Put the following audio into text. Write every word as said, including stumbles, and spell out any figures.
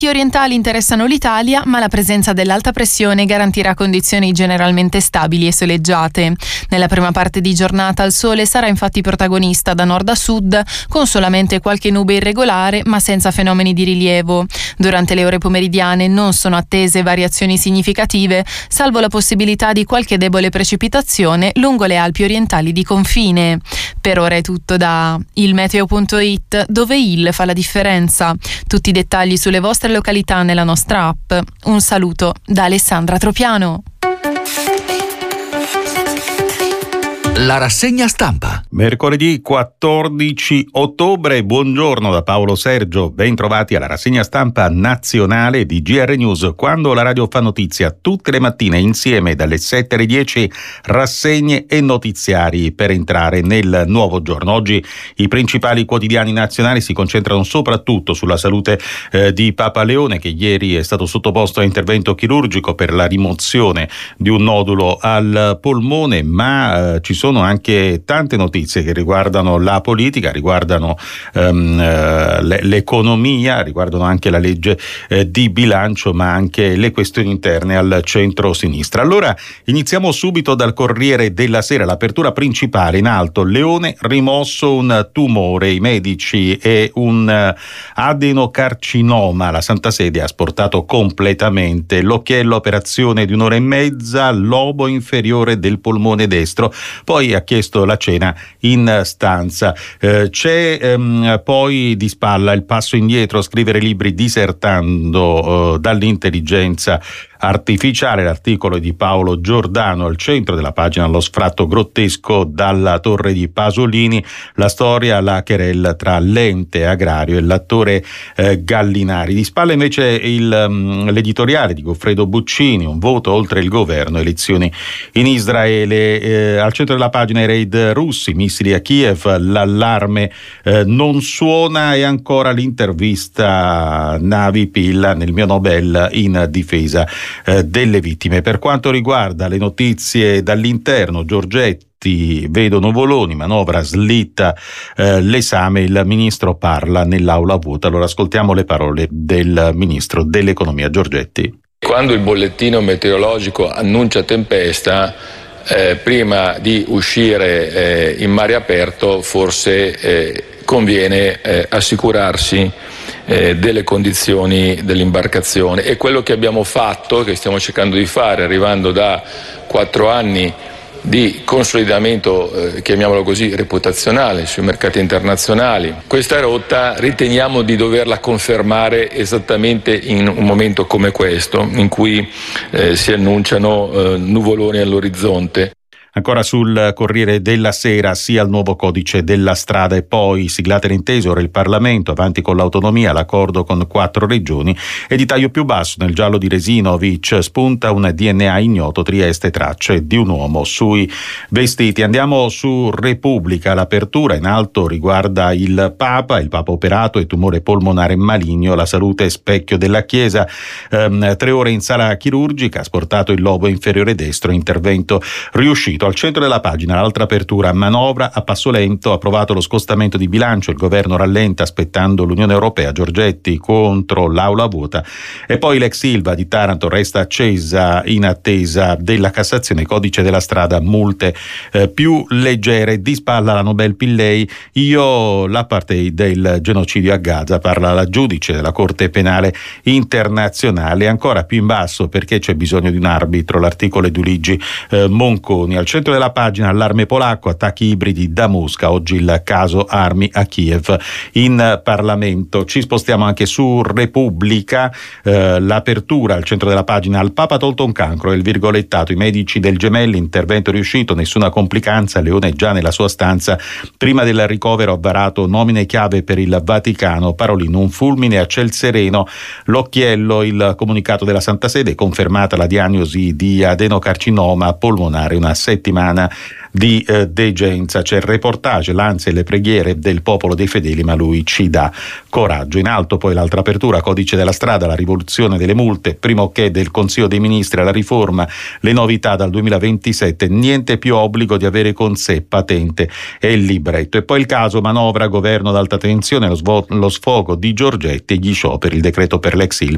I orientali interessano l'Italia, ma la presenza dell'alta pressione garantirà condizioni generalmente stabili e soleggiate. Nella prima parte di giornata il sole sarà infatti protagonista da nord a sud, con solamente qualche nube irregolare, ma senza fenomeni di rilievo. Durante le ore pomeridiane non sono attese variazioni significative, salvo la possibilità di qualche debole precipitazione lungo le Alpi orientali di confine. Per ora è tutto da il meteo punto it, dove il fa la differenza. Tutti i dettagli sulle vostre località nella nostra app. Un saluto da Alessandra Tropiano. La rassegna stampa. Mercoledì quattordici ottobre, buongiorno da Paolo Sergio, ben trovati alla rassegna stampa nazionale di G R News, quando la radio fa notizia tutte le mattine insieme dalle sette alle dieci, rassegne e notiziari per entrare nel nuovo giorno. Oggi i principali quotidiani nazionali si concentrano soprattutto sulla salute eh, di Papa Leone, che ieri è stato sottoposto a intervento chirurgico per la rimozione di un nodulo al polmone, ma eh, ci sono anche tante notizie che riguardano la politica, riguardano um, l'economia, riguardano anche la legge eh, di bilancio, ma anche le questioni interne al centro-sinistra. Allora iniziamo subito dal Corriere della Sera, l'apertura principale in alto: Leone rimosso un tumore, i medici e un adenocarcinoma, la Santa Sede ha asportato completamente l'occhiello, operazione di un'ora e mezza, lobo inferiore del polmone destro, poi ha chiesto la cena in stanza. Eh, c'è ehm, poi di spalla il passo indietro, scrivere libri disertando eh, dall'intelligenza artificiale, l'articolo di Paolo Giordano, al centro della pagina lo sfratto grottesco dalla torre di Pasolini, la storia, la querella tra l'ente agrario e l'attore eh, Gallinari. Di spalla invece il, um, l'editoriale di Goffredo Buccini, un voto oltre il governo, elezioni in Israele. Eh, al centro della pagina i raid russi, missili a Kiev, l'allarme eh, non suona, e ancora l'intervista Navi Pilla nel mio Nobel in difesa eh, delle vittime. Per quanto riguarda le notizie dall'interno, Giorgetti, vedo nuvoloni, manovra slitta eh, l'esame, il ministro parla nell'aula vuota. Allora ascoltiamo le parole del ministro dell'economia Giorgetti. Quando il bollettino meteorologico annuncia tempesta, eh, prima di uscire eh, in mare aperto forse eh, conviene eh, assicurarsi eh, delle condizioni dell'imbarcazione, e quello che abbiamo fatto, che stiamo cercando di fare, arrivando da quattro anni di consolidamento, eh, chiamiamolo così, reputazionale sui mercati internazionali. Questa rotta riteniamo di doverla confermare esattamente in un momento come questo, in cui eh, si annunciano eh, nuvoloni all'orizzonte. Ancora sul Corriere della Sera, sia il nuovo codice della strada e poi siglate l'intesa, ora il Parlamento, avanti con l'autonomia, l'accordo con quattro regioni, e di taglio più basso nel giallo di Resinovic spunta un D N A ignoto, Trieste, tracce di un uomo sui vestiti. Andiamo su Repubblica, l'apertura in alto riguarda il Papa, il Papa operato e tumore polmonare maligno, la salute specchio della Chiesa, ehm, tre ore in sala chirurgica, asportato il lobo inferiore destro, intervento riuscito. Al centro della pagina l'altra apertura, manovra a passo lento, approvato lo scostamento di bilancio, il governo rallenta aspettando l'Unione Europea, Giorgetti contro l'aula vuota, e poi l'ex Ilva di Taranto resta accesa in attesa della Cassazione, codice della strada, multe eh, più leggere. Di spalla la Nobel Pillei, io l'apartheid del genocidio a Gaza, parla la giudice della Corte Penale Internazionale. Ancora più in basso, perché c'è bisogno di un arbitro, l'articolo di Luigi eh, Monconi. Al centro della pagina allarme polacco, attacchi ibridi da Mosca, oggi il caso armi a Kiev in Parlamento. Ci spostiamo anche su Repubblica, eh, l'apertura al centro della pagina, al Papa tolto un cancro, il virgolettato, i medici del Gemelli, intervento riuscito, nessuna complicanza, Leone già nella sua stanza, prima del ricovero ha varato nomine chiave per il Vaticano, Parolin, un fulmine a ciel sereno, l'occhiello, il comunicato della Santa Sede, confermata la diagnosi di adenocarcinoma polmonare, una settimana di eh, degenza. C'è il reportage, l'ansia e le preghiere del popolo dei fedeli, ma lui ci dà coraggio. In alto poi l'altra apertura, codice della strada, la rivoluzione delle multe, primo ok del Consiglio dei Ministri alla riforma, le novità dal duemilaventisette, niente più obbligo di avere con sé patente e il libretto. E poi il caso manovra, governo ad alta tensione, lo, svo- lo sfogo di Giorgetti e gli scioperi, il decreto per l'ex Ilva